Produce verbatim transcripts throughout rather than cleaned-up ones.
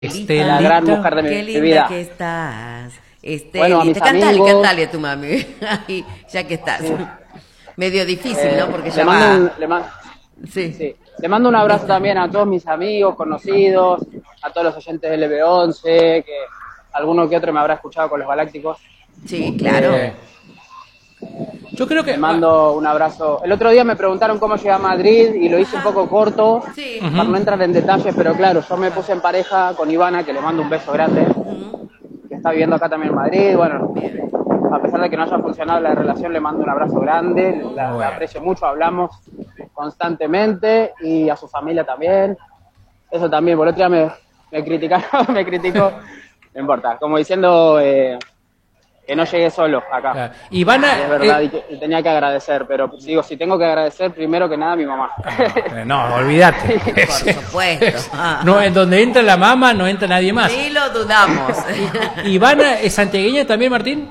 Estelita, la gran mujer de mi, Qué mi linda vida. que estás. Esteli, Bueno, a mis cantale, amigos. cantale a tu mami, ahí, ya que estás. Sí. Medio difícil, Eh, ¿no? Porque le ya mando va. un, le, man- Sí. sí. Le mando un abrazo también a todos mis amigos, conocidos, a todos los oyentes del L B once, que alguno que otro me habrá escuchado con los Galácticos. Sí, claro. Eh, yo creo que Le mando un abrazo. El otro día me preguntaron cómo llegué a Madrid y lo hice un poco corto, Sí. para no entrar en detalles, pero claro, yo me puse en pareja con Ivana, que le mando un beso grande, Ujú. que está viviendo acá también en Madrid. Bueno, Bien. a pesar de que no haya funcionado la relación, le mando un abrazo grande, la, la Bueno. aprecio mucho, hablamos constantemente, y a su familia también. Eso también, por el otro día me, me criticaron, me criticó, no importa, como diciendo eh, que no llegué solo acá. Claro. Ivana, Es verdad, eh, y, que, y tenía que agradecer, pero digo, si tengo que agradecer, primero que nada a mi mamá. eh, no, olvídate. Por supuesto. No, en donde entra la mamá no entra nadie más. Ni lo dudamos. Ivana es santiagueña también, Martín.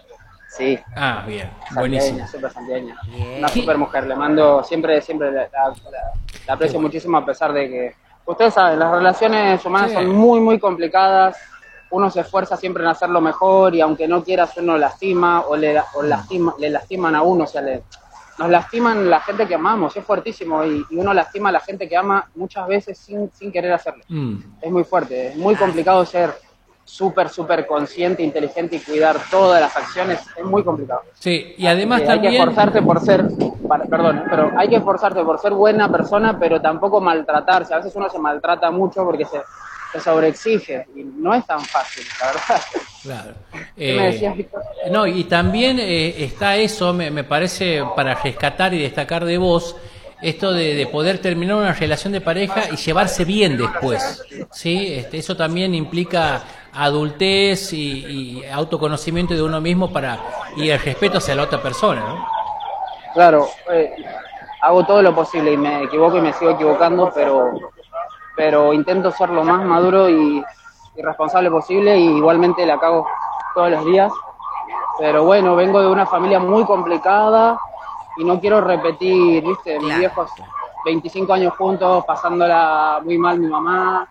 Sí, Ah, bien, santiagueña, buenísimo. súper santiagueña. Bien. Una super mujer, le mando, siempre, siempre la, la- la- la aprecio muchísimo, a pesar de que, ustedes saben, las relaciones humanas Sí. son muy, muy complicadas. Uno se esfuerza siempre en hacerlo mejor, y aunque no quieras, uno lastima o le, o lastima, le lastiman a uno, o sea, le, nos lastiman la gente que amamos, es fuertísimo, y, y uno lastima a la gente que ama muchas veces sin, sin querer hacerlo. Mm. Es muy fuerte, es muy complicado ser súper, súper consciente, inteligente y cuidar todas las acciones, es muy complicado. Sí, y además Eh, hay que también... esforzarte por ser, para- perdón, eh, pero hay que esforzarte por ser buena persona, pero tampoco maltratarse. A veces uno se maltrata mucho porque se, se sobreexige, y no es tan fácil, la verdad. Claro. ¿Qué me Eh, decías, Víctor? no, y también eh, está eso, me, me parece, para rescatar y destacar de vos, esto de, de poder terminar una relación de pareja y llevarse bien después, ¿sí? Este, eso también implica adultez y, y autoconocimiento de uno mismo para y el respeto hacia la otra persona, ¿no? Claro, eh, hago todo lo posible y me equivoco y me sigo equivocando, pero, pero intento ser lo más maduro y, y responsable posible, y igualmente la cago todos los días. Pero bueno, vengo de una familia muy complicada y no quiero repetir, ¿viste? Mis Claro. viejos, veinticinco años juntos, pasándola muy mal mi mamá.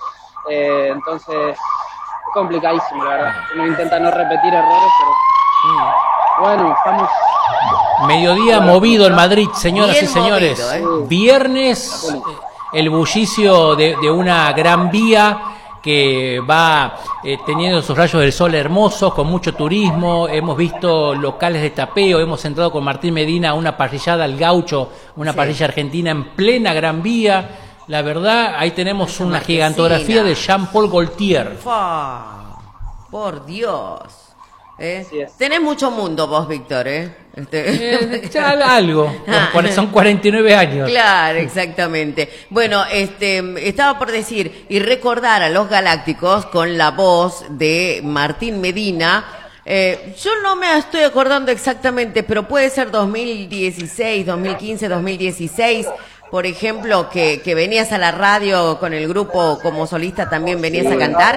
Eh, entonces, es complicadísimo, la verdad. Uno intenta no repetir errores, pero bueno, estamos... Mediodía movido en Madrid, señoras Bien y señores. movido, ¿eh? Viernes, eh, el bullicio de, de una gran vía que va eh, teniendo sus rayos del sol hermosos, con mucho turismo. Hemos visto locales de tapeo, hemos entrado con Martín Medina a una parrillada al Gaucho, una Sí. parrilla argentina en plena Gran Vía. La verdad, ahí tenemos una Marquesina. gigantografía de Jean-Paul Gaultier. Fa, por Dios. ¿Eh? Así es. Tenés mucho mundo vos, Víctor, ¿eh? Este- Eh, ya algo, son cuarenta y nueve años. Claro, exactamente. Bueno, este, estaba por decir y recordar a los Galácticos con la voz de Martín Medina. Eh, yo no me estoy acordando exactamente, pero puede ser dos mil dieciséis, dos mil quince, dos mil dieciséis, por ejemplo, que, que venías a la radio con el grupo como solista, también venías a cantar.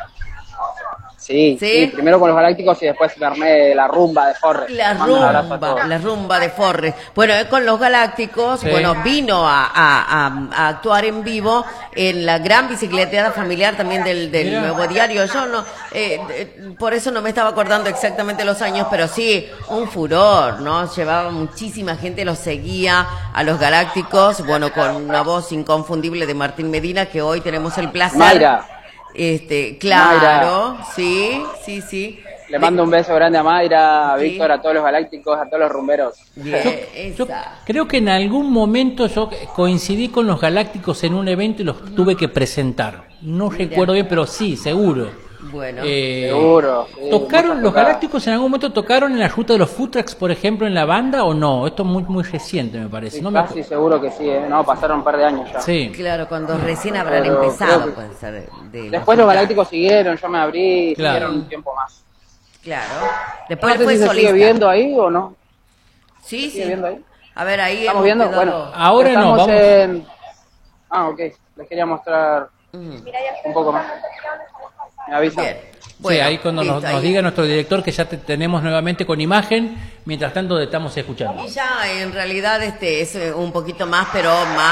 Sí, ¿Sí? sí, primero con los Galácticos y después me armé la rumba de Forres. La Mando un abrazo a rumba, todos. la rumba de Forres. Bueno, él con los Galácticos, Sí. bueno, vino a, a- a- a actuar en vivo en la gran bicicleteada familiar también del, del Mirá. Nuevo Diario. Yo no, eh, eh, por eso no me estaba acordando exactamente los años, pero sí, un furor, ¿no? Llevaba muchísima gente, los seguía a los Galácticos, bueno, con una voz inconfundible de Martín Medina, que hoy tenemos el placer. Mayra. Este, claro, sí, sí, sí. Le mando un beso grande a Mayra, a Sí. Víctor, a todos los Galácticos, a todos los rumberos. Bien, Yo esa. creo que en algún momento yo coincidí con los Galácticos en un evento y los tuve que presentar. No recuerdo bien, pero sí, seguro. Bueno. Eh, Seguro, sí, ¿Tocaron muchas los tocadas. Galácticos en algún momento tocaron en la ruta de los food trucks, por ejemplo, en la banda o no? Esto es muy muy reciente, me parece. Sí, No me casi acu- seguro que sí, ¿eh? No, pasaron un par de años ya. Sí. Claro, cuando recién habrán Pero empezado, creo que- puede ser. de- de Después los juntas. Galácticos siguieron, yo me abrí y Claro. siguieron un tiempo más. Claro. No Después sé fue si se solista. sigue viendo ahí o no. Sí, sigue sí. viendo ahí? A ver, ahí ¿Estamos hemos viendo? quedado- Bueno, Ahora no, estamos vamos. en... Ah, ok. Les quería mostrar Mm. un poco más. Me avisan. Bien. Sí, Bueno, ahí cuando nos, listo, nos ahí. diga nuestro director que ya te tenemos nuevamente con imagen, mientras tanto te estamos escuchando. Y ya en realidad este es eh, un poquito más, pero más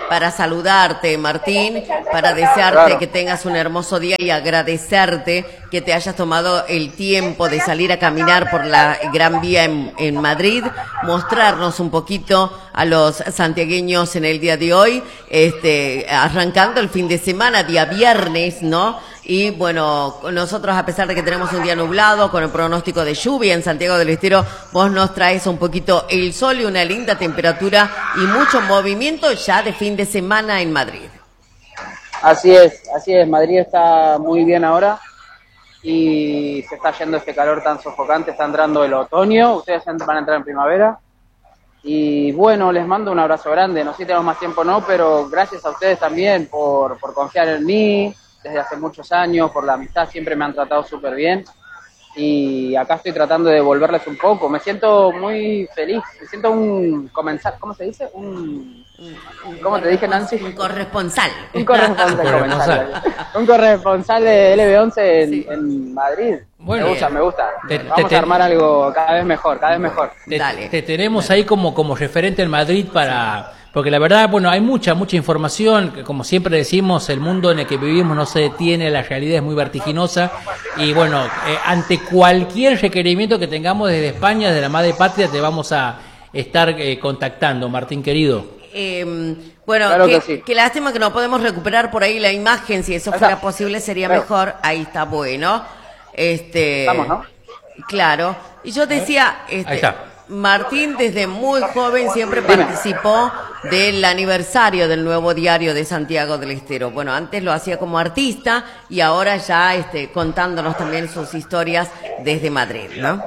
para saludarte, Martín, para desearte claro. que tengas un hermoso día y agradecerte que te hayas tomado el tiempo de salir a caminar por la Gran Vía en, en Madrid, mostrarnos un poquito a los santiagueños en el día de hoy, este, arrancando el fin de semana, día viernes, ¿no? Y bueno, nosotros a pesar de que tenemos un día nublado, con el pronóstico de lluvia en Santiago del Estero, vos nos traes un poquito el sol y una linda temperatura y mucho movimiento ya de fin de semana en Madrid. Así es, así es, Madrid está muy bien ahora y se está yendo este calor tan sofocante, está entrando el otoño, ustedes van a entrar en primavera. Y bueno, les mando un abrazo grande, no sé si tenemos más tiempo o no, pero gracias a ustedes también por, por confiar en mí, desde hace muchos años, por la amistad, siempre me han tratado súper bien y acá estoy tratando de devolverles un poco. Me siento muy feliz, me siento un comensal, ¿cómo se dice? Un, ¿Cómo te dije, Nancy? Un corresponsal. Un corresponsal, comensal. Un corresponsal de L B once en, sí. en Madrid. Bueno, me gusta, me gusta. Te, Vamos te, a armar algo cada vez mejor, cada vez mejor. Te, Dale. te tenemos ahí como, como referente en Madrid para... Porque la verdad, bueno, hay mucha, mucha información, que como siempre decimos, el mundo en el que vivimos no se detiene, la realidad es muy vertiginosa, y bueno, eh, ante cualquier requerimiento que tengamos desde España, desde la madre patria, te vamos a estar eh, contactando, Martín querido. Eh, bueno, claro qué, que sí. qué lástima que no podemos recuperar por ahí la imagen, si eso fuera posible sería claro. mejor, ahí está bueno. Este, Estamos, ¿no? Claro, y yo decía... Este, ahí está. Martín desde muy joven siempre participó del aniversario del nuevo diario de Santiago del Estero. Bueno, antes lo hacía como artista y ahora ya este, contándonos también sus historias desde Madrid, ¿no?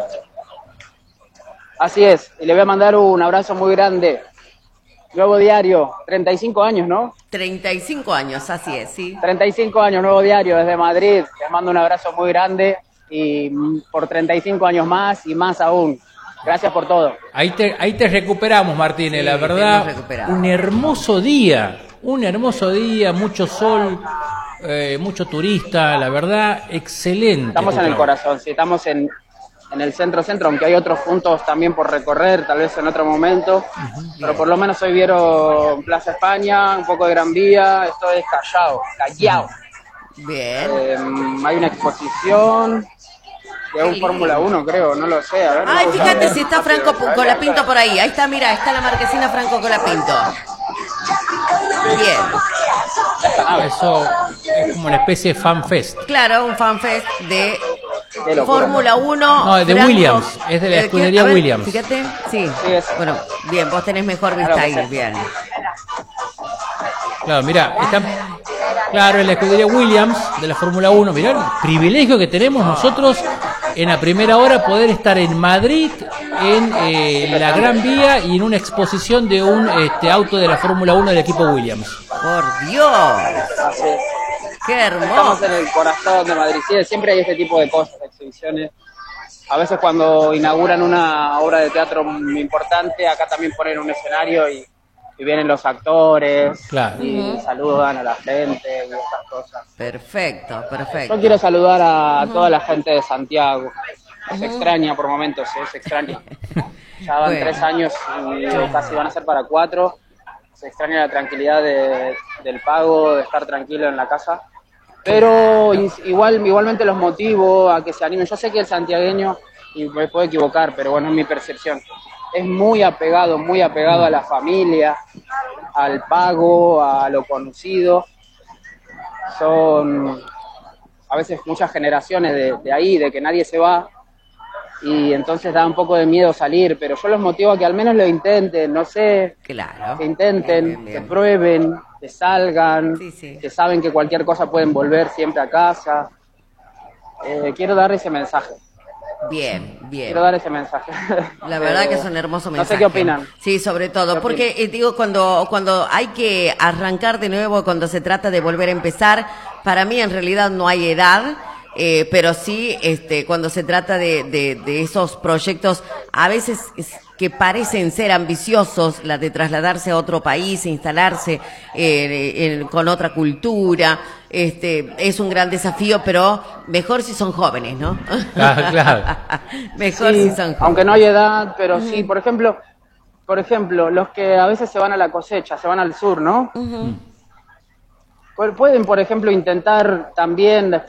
Así es, y le voy a mandar un abrazo muy grande. Nuevo diario, treinta y cinco años, ¿no? treinta y cinco años, así es, sí. treinta y cinco años, nuevo diario desde Madrid. Les mando un abrazo muy grande y por treinta y cinco años más y más aún. Gracias por todo. Ahí te, ahí te recuperamos, Martínez, sí, la verdad, un hermoso día, un hermoso día, mucho sol, eh, mucho turista, la verdad, excelente. Estamos en el corazón, sí, estamos en, en el centro-centro, aunque hay otros puntos también por recorrer, tal vez en otro momento, uh-huh. pero por lo menos hoy vieron Plaza España, un poco de Gran Vía, esto es Callao, Callao. Bien. Eh, hay una exposición... de un Fórmula uno, creo, no lo sé. A ver, Ay, no fíjate sabe. si está Franco Colapinto por ahí. Ahí está, mira, está la marquesina Franco Colapinto. Bien. Eso es como una especie de fanfest. Claro, un fanfest de Fórmula uno. No, de Franco, Williams, es de la escudería ver, Williams. Fíjate, sí. sí es. Bueno, bien, vos tenés mejor vista claro, ahí, bien. Claro, mira, están, claro, en la escudería Williams de la Fórmula uno, mirá el privilegio que tenemos nosotros en la primera hora poder estar en Madrid, en eh, la Gran Vía y en una exposición de un este, auto de la Fórmula uno del equipo Williams. ¡Por Dios! Así es. ¡Qué hermoso! Estamos en el corazón de Madrid, sí, siempre hay este tipo de cosas, exhibiciones. A veces cuando inauguran una obra de teatro muy importante, acá también ponen un escenario y y vienen los actores claro. y uh-huh. saludan a la gente y esas cosas. Perfecto, perfecto. Yo quiero saludar a uh-huh. toda la gente de Santiago. Se uh-huh. extraña por momentos, ¿eh? Se extraña. Ya van bueno. tres años y casi van a ser para cuatro. Se extraña la tranquilidad de, del pago, de estar tranquilo en la casa. Pero igual, igualmente los motivo a que se animen. Yo sé que el santiagueño, y me puedo equivocar, pero bueno, es mi percepción, es muy apegado, muy apegado a la familia, al pago, a lo conocido. Son a veces muchas generaciones de, de ahí, de que nadie se va, y entonces da un poco de miedo salir, pero yo los motivo a que al menos lo intenten, no sé, claro. que intenten, bien, bien, bien. que prueben, que salgan, sí, sí. que saben que cualquier cosa pueden volver siempre a casa. Eh, quiero dar ese mensaje. Bien, bien. Quiero dar ese mensaje. La verdad que es un hermoso mensaje. No sé qué opinan. Sí, sobre todo, porque eh, digo, cuando cuando hay que arrancar de nuevo, cuando se trata de volver a empezar, para mí en realidad no hay edad, eh, pero sí, este, cuando se trata de, de, de esos proyectos, a veces es, que parecen ser ambiciosos, la de trasladarse a otro país, instalarse eh, en, con otra cultura, este, es un gran desafío, pero mejor si son jóvenes, ¿no? Claro, claro. Mejor sí, si son jóvenes. Aunque no hay edad, pero sí, por ejemplo, por ejemplo, los que a veces se van a la cosecha, se van al sur, ¿no? Uh-huh. Pueden, por ejemplo, intentar también